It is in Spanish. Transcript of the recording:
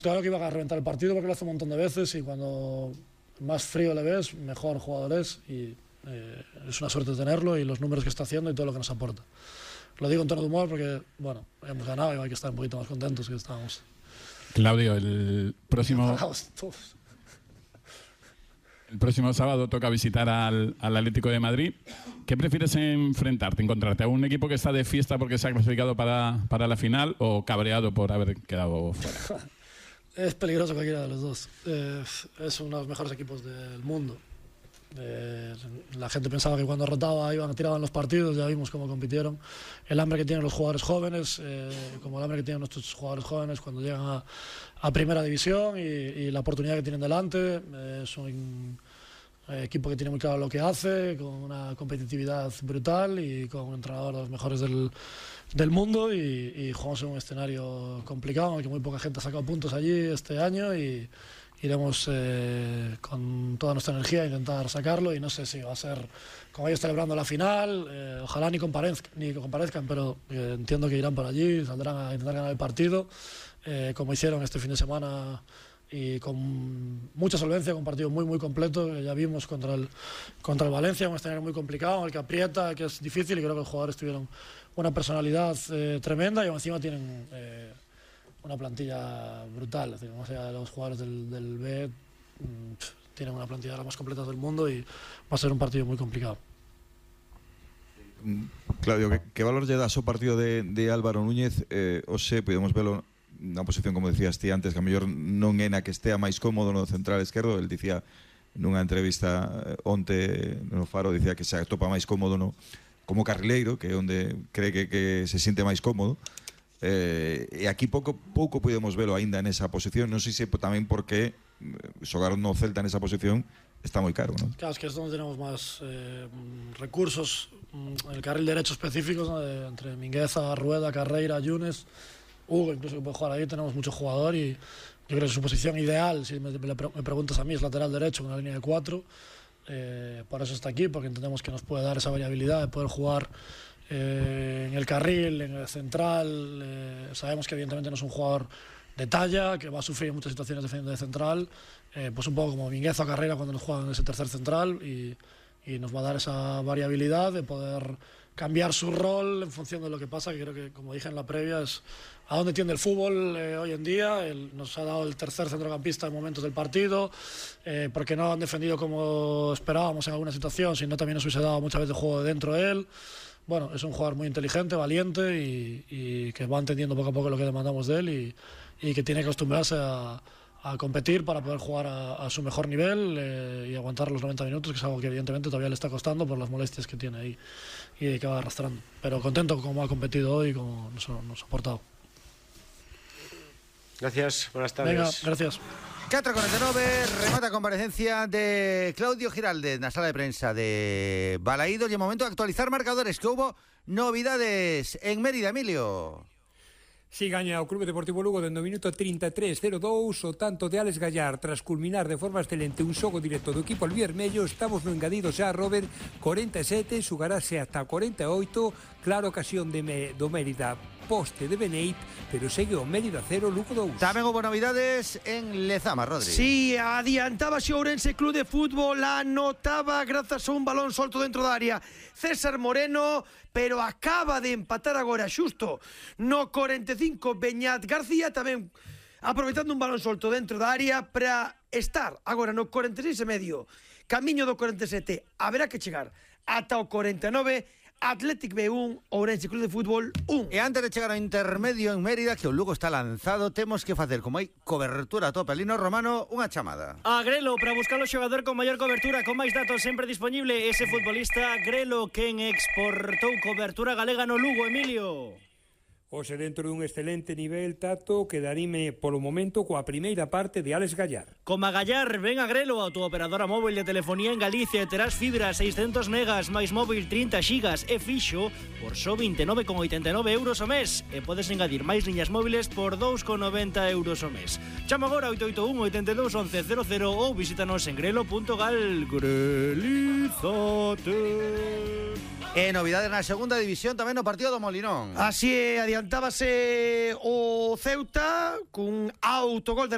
Claro que iba a reventar el partido porque lo hace un montón de veces y cuando más frío le ves, mejor jugador es y es una suerte tenerlo y los números que está haciendo y todo lo que nos aporta. Lo digo en tono de humor porque, bueno, hemos ganado y hay que estar un poquito más contentos que estábamos. Claudio, el próximo sábado toca visitar al Atlético de Madrid. ¿Qué prefieres enfrentarte? ¿Encontrarte a un equipo que está de fiesta porque se ha clasificado para la final o cabreado por haber quedado fuera? Es peligroso cualquiera de los dos. Es uno de los mejores equipos del mundo. La gente pensaba que cuando rotaba tiraban los partidos, ya vimos cómo compitieron. El hambre que tienen los jugadores jóvenes, como el hambre que tienen nuestros jugadores jóvenes cuando llegan a primera división y la oportunidad que tienen delante. Es un equipo que tiene muy claro lo que hace, con una competitividad brutal y con un entrenador de los mejores del mundo y jugamos en un escenario complicado en el que muy poca gente ha sacado puntos allí este año y iremos con toda nuestra energía a intentar sacarlo y no sé si va a ser como ellos celebrando la final, ojalá ni comparezcan, pero entiendo que irán por allí, saldrán a intentar ganar el partido, como hicieron este fin de semana y con mucha solvencia, con un partido muy completo, que ya vimos contra el Valencia, un escenario muy complicado, en el que aprieta, que es difícil y creo que los jugadores tuvieron una personalidad tremenda y encima tienen una plantilla brutal, es decir, no sea los jugadores del B tienen una plantilla de las más completas del mundo y va a ser un partido muy complicado. Claudio, que valor lle das ao partido de Álvaro Núñez? Hoxe podemos velo na posición, como decías ti antes, que a mellor non é na que estea máis cómodo no central esquerdo. El dicía nunha entrevista onte no Faro, dicía que se atopa máis cómodo como carrileiro, que é onde cree que se siente máis cómodo. E aquí pouco podemos velo aínda nesa posición. Non sei se tamén porque xogar no Celta nesa posición está moi caro, ¿no? Claro, es que es donde tenemos más recursos en el carril derecho específicos, ¿no? Entre Mingueza, Rueda, Carreira, Yunes, Hugo, incluso que puede jugar ahí, tenemos mucho jugador y yo creo que su posición ideal, si me preguntas a mí, es lateral derecho, una línea de 4. Por eso está aquí, porque entendemos que nos puede dar esa variabilidad de poder jugar en el carril, en el central. Sabemos que evidentemente no es un jugador de talla, que va a sufrir en muchas situaciones defendiendo de central, pues un poco como Mingueza o Carreira cuando nos juegan en ese tercer central y nos va a dar esa variabilidad de poder cambiar su rol en función de lo que pasa, que creo que, como dije en la previa, es a dónde tiende el fútbol hoy en día. Nos ha dado el tercer centrocampista en momentos del partido, porque no han defendido como esperábamos en alguna situación, sino también nos hubiese dado muchas veces juego de dentro de él. Bueno, es un jugador muy inteligente, valiente y que va entendiendo poco a poco lo que demandamos de él y que tiene que acostumbrarse a competir para poder jugar a su mejor nivel y aguantar los 90 minutos, que es algo que evidentemente todavía le está costando por las molestias que tiene ahí y que va arrastrando. Pero contento con cómo ha competido hoy y cómo nos ha aportado. Gracias, buenas tardes. Venga, gracias. 4:49, remata a comparecencia de Claudio Giraldez na sala de prensa de Balaídos y el momento de actualizar marcadores, que hubo novidades en Mérida, Emilio. Si gaña o Clube Deportivo Lugo dentro do minuto 33-0-2 o tanto de Alex Gallar tras culminar de forma excelente un xogo directo do equipo albiermello. Estamos no engadido xa, Robert, 47, xugarase ata 48. Clara ocasión do Mérida, poste de Beneit, pero segue o Mérida 0, Lugo 2. Tamén hubo novidades en Lezama, Rodri. Sí, adiantaba Ourense Club de Fútbol, anotaba grazas a un balón solto dentro da área César Moreno, pero acaba de empatar agora xusto no 45 Beñat García, tamén aproveitando un balón solto dentro da área para estar agora no 46 e medio, camiño do 47. Haberá que chegar ata o 49. Athletic B1, Ourense Club de Fútbol 1. E antes de chegar ao intermedio en Mérida, que o Lugo está lanzado, temos que facer, como hai cobertura a tope, Lino Romano, unha chamada a Grelo para buscar o xogador con maior cobertura, con máis datos sempre disponible. Ese futbolista Grelo, quen exportou cobertura galega no Lugo, Emilio. Hoxe dentro dun excelente nivel, Tato, quedaríme polo momento coa primeira parte de Alex Gallar. Como a Gallar, ven a Grelo, a tua operadora móvil de telefonía en Galicia, e terás fibra 600 megas, máis móvil 30 xigas e fixo por só 29,89 euros o mes. E podes engadir máis liñas móviles por 2,90 euros o mes. Chama agora 881 82 11 00 ou visítanos en grelo.gal. Grelízate. E novidades na segunda división tamén no partido do Molinón. Así é, adiantábase o Ceuta cun autogol de